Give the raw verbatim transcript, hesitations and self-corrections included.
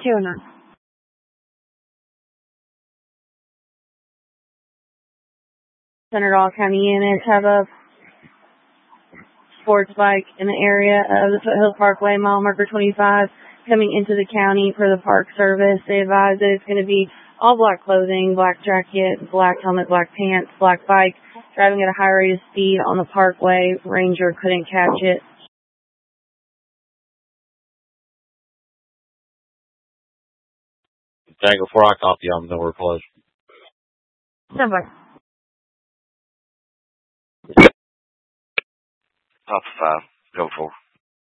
two oh nine. Senegal County units have a sports bike in the area of the Foothills Parkway, mile marker twenty-five, coming into the county for the Park Service. They advise that it's going to be all black clothing, black jacket, black helmet, black pants, black bike, driving at a high rate of speed on the parkway. Ranger couldn't catch it. Okay, before I copy, I'm nowhere close. Stand by. Top five. Go for